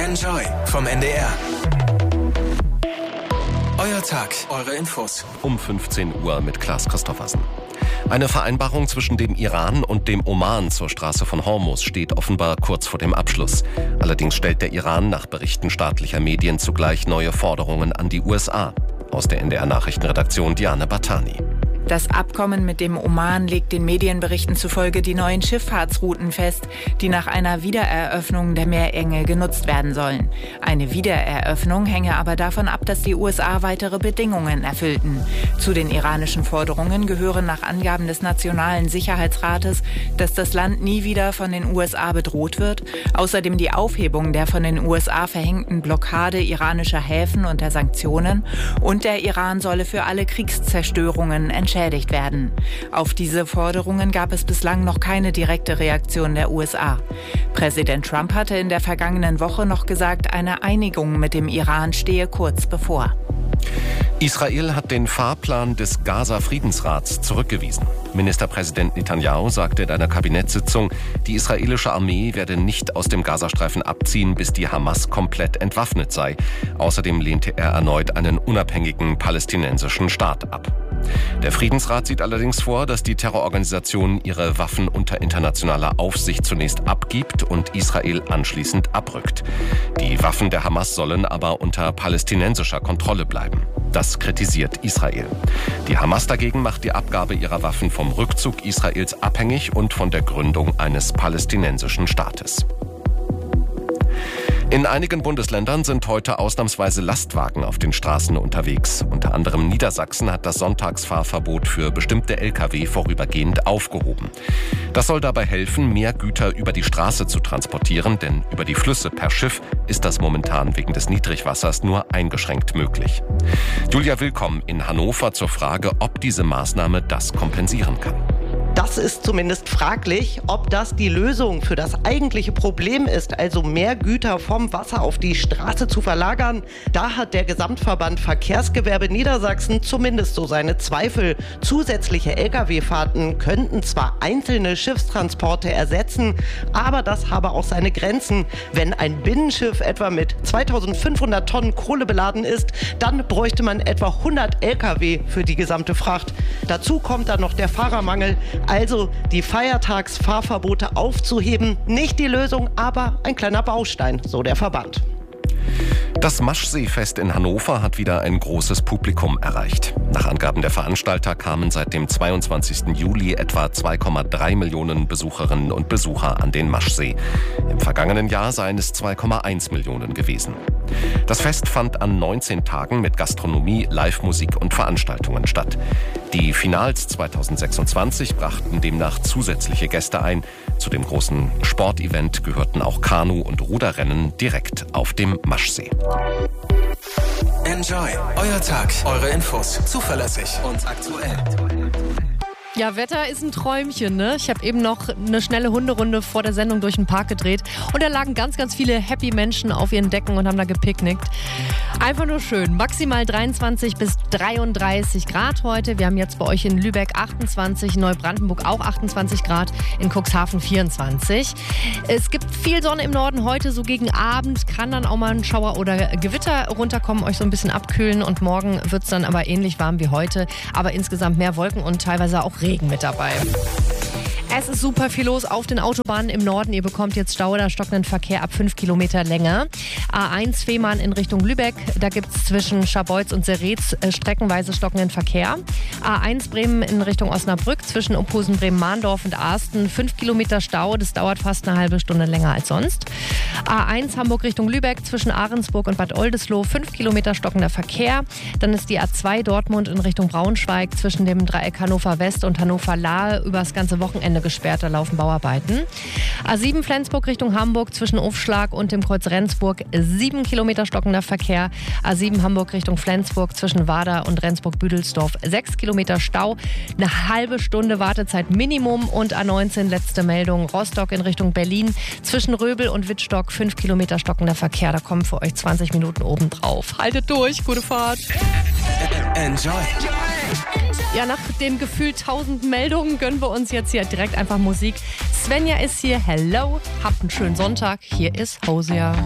Enjoy vom NDR. Euer Tag, eure Infos. Um 15 Uhr mit Klaas Christoffersen. Eine Vereinbarung zwischen dem Iran und dem Oman zur Straße von Hormuz steht offenbar kurz vor dem Abschluss. Allerdings stellt der Iran nach Berichten staatlicher Medien zugleich neue Forderungen an die USA. Aus der NDR-Nachrichtenredaktion Diane Batani. Das Abkommen mit dem Oman legt den Medienberichten zufolge die neuen Schifffahrtsrouten fest, die nach einer Wiedereröffnung der Meerenge genutzt werden sollen. Eine Wiedereröffnung hänge aber davon ab, dass die USA weitere Bedingungen erfüllten. Zu den iranischen Forderungen gehören nach Angaben des Nationalen Sicherheitsrates, dass das Land nie wieder von den USA bedroht wird, außerdem die Aufhebung der von den USA verhängten Blockade iranischer Häfen und der Sanktionen, und der Iran solle für alle Kriegszerstörungen entschädigt werden. Auf diese Forderungen gab es bislang noch keine direkte Reaktion der USA. Präsident Trump hatte in der vergangenen Woche noch gesagt, eine Einigung mit dem Iran stehe kurz bevor. Israel hat den Fahrplan des Gaza-Friedensrats zurückgewiesen. Ministerpräsident Netanyahu sagte in einer Kabinettssitzung, die israelische Armee werde nicht aus dem Gazastreifen abziehen, bis die Hamas komplett entwaffnet sei. Außerdem lehnte er erneut einen unabhängigen palästinensischen Staat ab. Der Friedensrat sieht allerdings vor, dass die Terrororganisation ihre Waffen unter internationaler Aufsicht zunächst abgibt und Israel anschließend abrückt. Die Waffen der Hamas sollen aber unter palästinensischer Kontrolle bleiben. Das kritisiert Israel. Die Hamas dagegen macht die Abgabe ihrer Waffen vom Rückzug Israels abhängig und von der Gründung eines palästinensischen Staates. In einigen Bundesländern sind heute ausnahmsweise Lastwagen auf den Straßen unterwegs. Unter anderem Niedersachsen hat das Sonntagsfahrverbot für bestimmte Lkw vorübergehend aufgehoben. Das soll dabei helfen, mehr Güter über die Straße zu transportieren, denn über die Flüsse per Schiff ist das momentan wegen des Niedrigwassers nur eingeschränkt möglich. Julia Willkomm in Hannover zur Frage, ob diese Maßnahme das kompensieren kann. Das ist zumindest fraglich, ob das die Lösung für das eigentliche Problem ist, also mehr Güter vom Wasser auf die Straße zu verlagern. Da hat der Gesamtverband Verkehrsgewerbe Niedersachsen zumindest so seine Zweifel. Zusätzliche Lkw-Fahrten könnten zwar einzelne Schiffstransporte ersetzen, aber das habe auch seine Grenzen. Wenn ein Binnenschiff etwa mit 2500 Tonnen Kohle beladen ist, dann bräuchte man etwa 100 Lkw für die gesamte Fracht. Dazu kommt dann noch der Fahrermangel. Also die Feiertagsfahrverbote aufzuheben, nicht die Lösung, aber ein kleiner Baustein, so der Verband. Das Maschseefest in Hannover hat wieder ein großes Publikum erreicht. Nach Angaben der Veranstalter kamen seit dem 22. Juli etwa 2,3 Millionen Besucherinnen und Besucher an den Maschsee. Im vergangenen Jahr seien es 2,1 Millionen gewesen. Das Fest fand an 19 Tagen mit Gastronomie, Live-Musik und Veranstaltungen statt. Die Finals 2026 brachten demnach zusätzliche Gäste ein. Zu dem großen Sportevent gehörten auch Kanu- und Ruderrennen direkt auf dem Maschsee. Enjoy, euer Tag, eure Infos, zuverlässig und aktuell. Ja, Wetter ist ein Träumchen, ne? Ich habe eben noch eine schnelle Hunderunde vor der Sendung durch den Park gedreht und da lagen ganz, ganz viele happy Menschen auf ihren Decken und haben da gepicknickt. Einfach nur schön. Maximal 23 bis 33 Grad heute. Wir haben jetzt bei euch in Lübeck 28, Neubrandenburg auch 28 Grad, in Cuxhaven 24. Es gibt viel Sonne im Norden heute, so gegen Abend kann dann auch mal ein Schauer oder Gewitter runterkommen, euch so ein bisschen abkühlen und morgen wird es dann aber ähnlich warm wie heute, aber insgesamt mehr Wolken und teilweise auch Regen mit dabei. Es ist super viel los auf den Autobahnen im Norden. Ihr bekommt jetzt Stau oder stockenden Verkehr ab 5 Kilometer länger. A1 Fehmarn in Richtung Lübeck. Da gibt es zwischen Scharbeutz und Seretz streckenweise stockenden Verkehr. A1 Bremen in Richtung Osnabrück zwischen Ophusen, Bremen-Mahndorf und Arsten. 5 Kilometer Stau. Das dauert fast eine halbe Stunde länger als sonst. A1 Hamburg Richtung Lübeck zwischen Ahrensburg und Bad Oldesloe. 5 Kilometer stockender Verkehr. Dann ist die A2 Dortmund in Richtung Braunschweig zwischen dem Dreieck Hannover West und Hannover Lahe über das ganze Wochenende gesperrt, da laufen Bauarbeiten. A7 Flensburg Richtung Hamburg zwischen Aufschlag und dem Kreuz Rendsburg 7 Kilometer stockender Verkehr. A7 Hamburg Richtung Flensburg zwischen Wader und Rendsburg-Büdelsdorf 6 Kilometer Stau. Eine halbe Stunde Wartezeit Minimum. Und A19 letzte Meldung Rostock in Richtung Berlin zwischen Röbel und Wittstock 5 Kilometer stockender Verkehr. Da kommen für euch 20 Minuten obendrauf. Haltet durch, gute Fahrt. Enjoy. Ja, nach den gefühlt 1000 Meldungen gönnen wir uns jetzt hier direkt einfach Musik. Svenja ist hier, hello, habt einen schönen Sonntag. Hier ist Hosea.